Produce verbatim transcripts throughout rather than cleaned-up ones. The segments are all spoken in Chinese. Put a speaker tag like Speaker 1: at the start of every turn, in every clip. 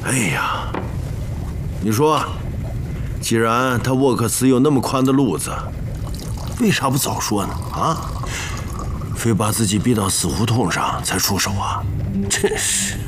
Speaker 1: 哎呀，你说，既然他沃克斯有那么宽的路子，为啥不早说呢？啊，非把自己逼到死胡同上才出手啊！真是。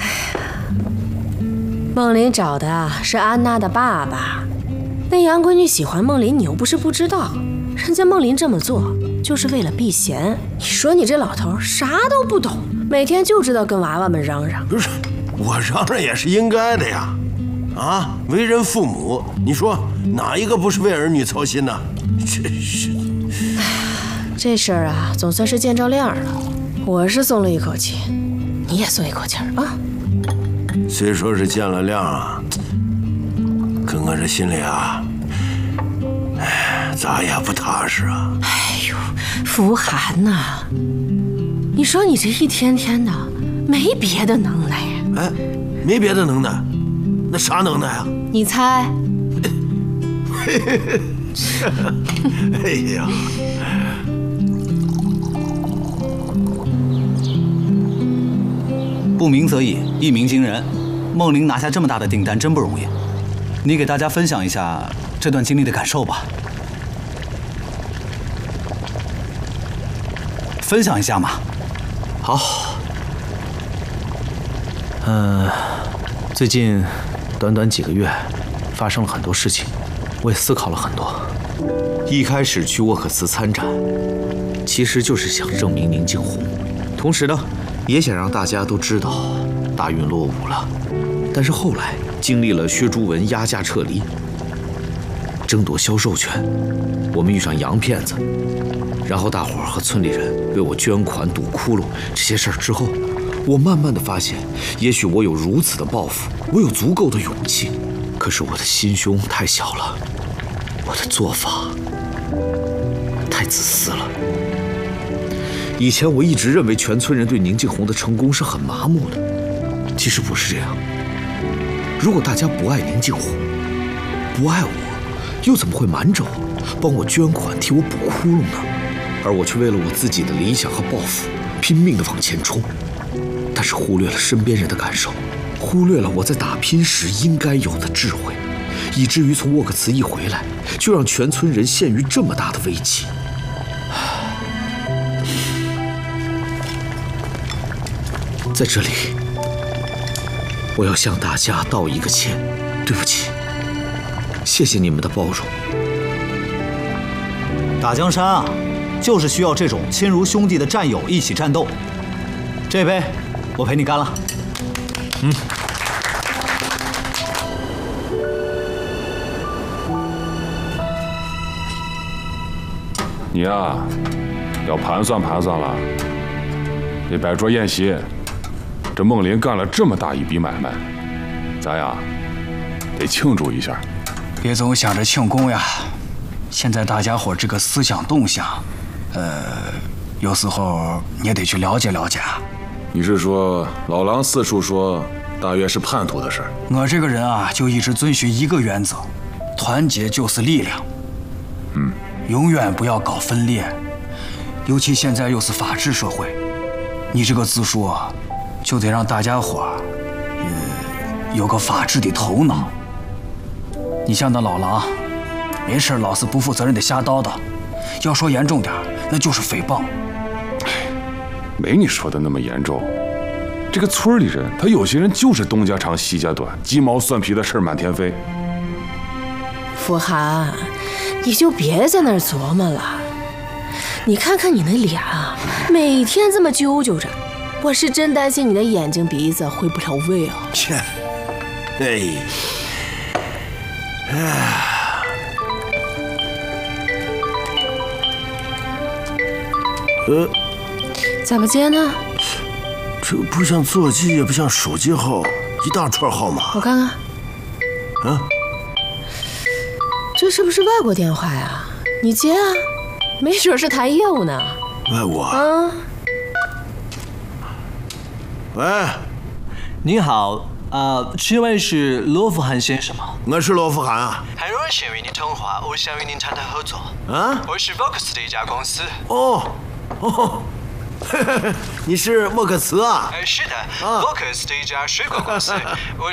Speaker 2: 梦玲找的是安娜的爸爸，那杨闺女喜欢梦玲，你又不是不知道，人家梦玲这么做就是为了避嫌。你说你这老头啥都不懂，每天就知道跟娃娃们嚷嚷。
Speaker 1: 不是，我嚷嚷也是应该的呀。啊，为人父母，你说哪一个不是为儿女操心呢？真是。
Speaker 2: 这事儿啊，总算是见着亮了，我是松了一口气，你也松一口气儿啊。
Speaker 1: 虽说是见了亮啊，可我这心里啊，哎，咋也不踏实啊。
Speaker 2: 哎呦，福涵呐，你说你这一天天的没别的能耐呀？
Speaker 1: 哎，没别的能耐，那啥能耐啊？
Speaker 2: 你猜？
Speaker 1: 哎呀！
Speaker 3: 不鸣则已，一鸣惊人。梦玲拿下这么大的订单真不容易，你给大家分享一下这段经历的感受吧。分享一下嘛。
Speaker 4: 好。嗯、呃，最近短短几个月，发生了很多事情，我也思考了很多。一开始去沃克斯参展，其实就是想证明宁静红，同时呢，也想让大家都知道大运落伍了。但是后来经历了薛朱文压价撤离、争夺销售权，我们遇上洋骗子，然后大伙儿和村里人为我捐款堵窟窿这些事儿之后，我慢慢的发现，也许我有如此的抱负，我有足够的勇气，可是我的心胸太小了，我的做法太自私了。以前我一直认为全村人对宁静红的成功是很麻木的，其实不是这样。如果大家不爱宁静红，不爱我，又怎么会瞒着我，帮我捐款，替我补窟窿呢？而我却为了我自己的理想和抱负，拼命地往前冲，但是忽略了身边人的感受，忽略了我在打拼时应该有的智慧，以至于从沃克茨一回来，就让全村人陷于这么大的危机。在这里，我要向大家道一个歉，对不起，谢谢你们的包容。
Speaker 3: 打江山啊，就是需要这种亲如兄弟的战友一起战斗。这杯，我陪你干了。嗯。
Speaker 5: 你啊，要盘算盘算了。得摆桌宴席。这梦林干了这么大一笔买卖，咱呀得庆祝一下。
Speaker 6: 别总想着庆功呀，现在大家伙这个思想动向，呃，有时候你也得去了解了解。
Speaker 5: 你是说老狼四处说大约是叛徒的事儿？
Speaker 6: 我这个人啊，就一直遵循一个原则：团结就是力量。
Speaker 5: 嗯，
Speaker 6: 永远不要搞分裂，尤其现在又是法治社会，你这个自述啊。就得让大家伙儿，呃，有个法治的头脑。你像那老狼，没事老是不负责任的瞎叨叨，要说严重点，那就是诽谤。
Speaker 5: 没你说的那么严重。这个村里人，他有些人就是东家长西家短，鸡毛蒜皮的事儿满天飞。
Speaker 2: 福涵，你就别在那儿琢磨了。你看看你那脸啊，每天这么揪揪着。我是真担心你的眼睛鼻子回不了味啊！
Speaker 1: 切，哎，哎，呃，
Speaker 2: 咋不接呢？
Speaker 1: 这不像座机，也不像手机号，一大串号码。
Speaker 2: 我看看。
Speaker 1: 啊，
Speaker 2: 这是不是外国电话呀？你接啊，没准是谈业务呢。
Speaker 1: 外国
Speaker 2: 啊。
Speaker 1: 喂，
Speaker 4: 您好，呃，这位是罗福涵先生吗？
Speaker 1: 我是罗福涵啊。
Speaker 4: 很荣幸与您通话，我想与您谈谈合作。
Speaker 1: 啊？
Speaker 4: 我是 Vocus 的一家公司。
Speaker 1: 哦，哦，你是莫克茨啊？
Speaker 4: 呃，是的、
Speaker 1: 啊、
Speaker 4: ，Vocus 的一家水果公司。我